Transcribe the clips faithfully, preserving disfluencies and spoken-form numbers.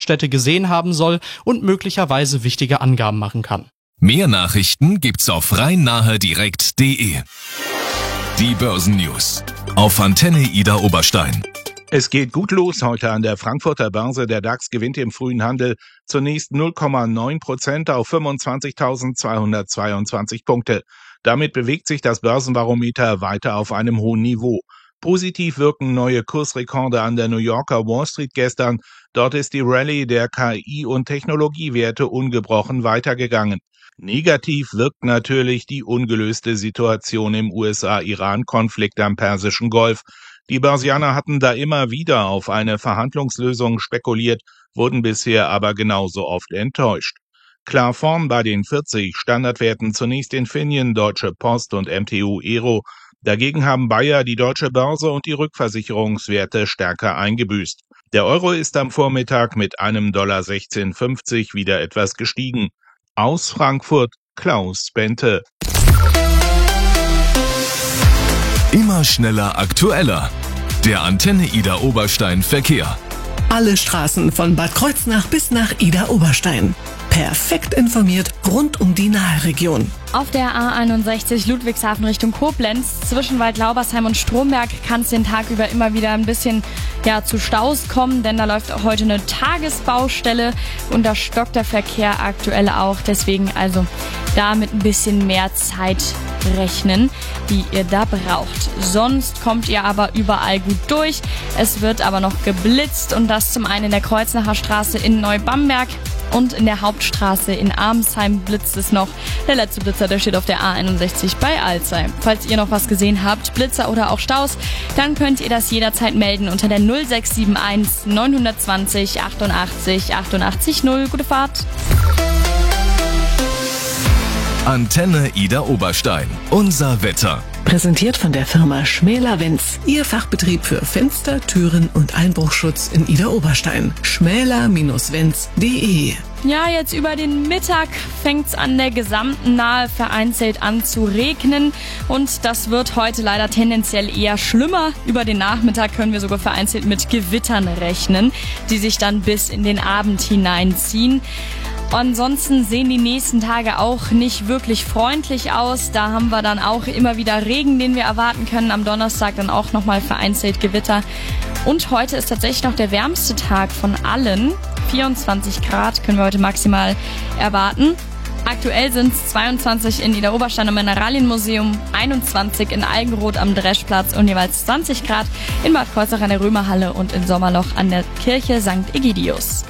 Gaststätte gesehen haben soll und möglicherweise wichtige Angaben machen kann. Mehr Nachrichten gibt's auf rhein-nahe direkt punkt de. Die Börsennews auf Antenne Ida Oberstein. Es geht gut los heute an der Frankfurter Börse. Der DAX gewinnt im frühen Handel zunächst null Komma neun Prozent auf fünfundzwanzigtausendzweihundertzweiundzwanzig Punkte. Damit bewegt sich das Börsenbarometer weiter auf einem hohen Niveau. Positiv wirken neue Kursrekorde an der New Yorker Wall Street gestern. Dort ist die Rallye der K I- und Technologiewerte ungebrochen weitergegangen. Negativ wirkt natürlich die ungelöste Situation im U S A-Iran-Konflikt am Persischen Golf. Die Börsianer hatten da immer wieder auf eine Verhandlungslösung spekuliert, wurden bisher aber genauso oft enttäuscht. Klar vorn bei den vierzig Standardwerten zunächst Infineon, Deutsche Post und M T U Aero. Dagegen haben Bayer, die Deutsche Börse und die Rückversicherungswerte stärker eingebüßt. Der Euro ist am Vormittag mit einem Dollar sechzehn fünfzig wieder etwas gestiegen. Aus Frankfurt, Klaus Bente. Immer schneller, aktueller. Der Antenne Ida Oberstein Verkehr. Alle Straßen von Bad Kreuznach bis nach Ida Oberstein. Perfekt informiert rund um die Nahregion. Auf der A einundsechzig Ludwigshafen Richtung Koblenz zwischen Waldlaubersheim und Stromberg kann es den Tag über immer wieder ein bisschen ja, zu Staus kommen, denn da läuft auch heute eine Tagesbaustelle und da stockt der Verkehr aktuell auch. Deswegen also da mit ein bisschen mehr Zeit rechnen, die ihr da braucht. Sonst kommt ihr aber überall gut durch. Es wird aber noch geblitzt und das zum einen in der Kreuznacher Straße in Neubamberg. Und in der Hauptstraße in Armsheim blitzt es noch. Der letzte Blitzer, der steht auf der A einundsechzig bei Alzey. Falls ihr noch was gesehen habt, Blitzer oder auch Staus, dann könnt ihr das jederzeit melden unter der null sechs sieben eins neun zwei null achtundachtzig achtundachtzig null. Gute Fahrt! Antenne Ida Oberstein. Unser Wetter. Präsentiert von der Firma Schmäler-Wenz. Ihr Fachbetrieb für Fenster, Türen und Einbruchschutz in Ida Oberstein. schmäler Bindestrich wenz punkt de. Ja, jetzt über den Mittag fängt's an der gesamten Nahe vereinzelt an zu regnen und das wird heute leider tendenziell eher schlimmer. Über den Nachmittag können wir sogar vereinzelt mit Gewittern rechnen, die sich dann bis in den Abend hineinziehen. Ansonsten sehen die nächsten Tage auch nicht wirklich freundlich aus. Da haben wir dann auch immer wieder Regen, den wir erwarten können. Am Donnerstag dann auch nochmal vereinzelt Gewitter. Und heute ist tatsächlich noch der wärmste Tag von allen. vierundzwanzig Grad können wir heute maximal erwarten. Aktuell sind es zweiundzwanzig in Ida Oberstein am Mineralienmuseum, einundzwanzig in Algenroth am Dreschplatz und jeweils zwanzig Grad in Bad Kreuznach an der Römerhalle und in Sommerloch an der Kirche Sankt Egidius.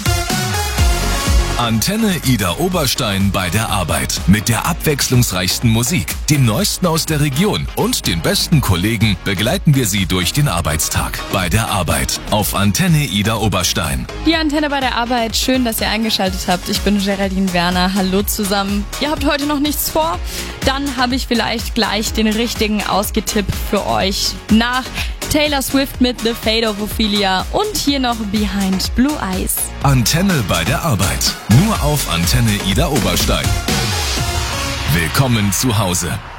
Antenne Ida Oberstein bei der Arbeit. Mit der abwechslungsreichsten Musik, dem Neuesten aus der Region und den besten Kollegen begleiten wir Sie durch den Arbeitstag. Bei der Arbeit auf Antenne Ida Oberstein. Die Antenne bei der Arbeit, schön, dass ihr eingeschaltet habt. Ich bin Geraldine Werner, hallo zusammen. Ihr habt heute noch nichts vor? Dann habe ich vielleicht gleich den richtigen ausgetippt für euch. Nach Taylor Swift mit The Fate of Ophelia und hier noch Behind Blue Eyes. Antenne bei der Arbeit. Nur auf Antenne Ida Oberstein. Willkommen zu Hause.